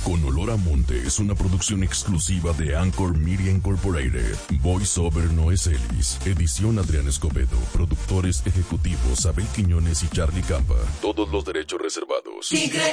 Con Olor a Monte es una producción exclusiva de Anchor Media Incorporated. Voice over Noé Celis. Edición Adrián Escobedo. Productores ejecutivos Abel Quiñones y Charlie Campa. Todos los derechos reservados. Tigre